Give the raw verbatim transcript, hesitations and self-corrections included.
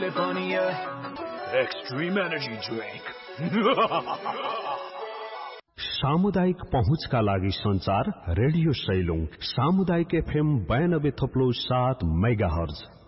Extreme energy drink. सामुदायिक पहुँचका लागि संचार रेडियो सैलुङ सामुदायिक एफएम बयानब्बे थप्लो सात मेगाहर्ज।